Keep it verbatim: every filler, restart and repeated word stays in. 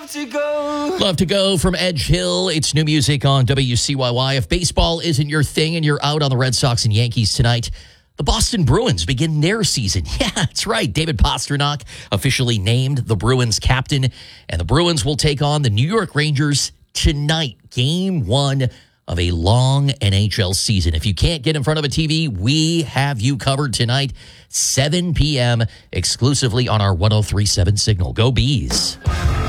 To go. Love to go from Edge Hill. It's new music on W C Y Y. If baseball isn't your thing and you're out on the Red Sox and Yankees tonight, the Boston Bruins begin their season. Yeah, that's right. David Pastrnak officially named the Bruins captain, and the Bruins will take on the New York Rangers tonight. Game one of a long N H L season. If you can't get in front of a T V, we have you covered tonight, seven p.m., exclusively on our one oh three point seven signal. Go Bees.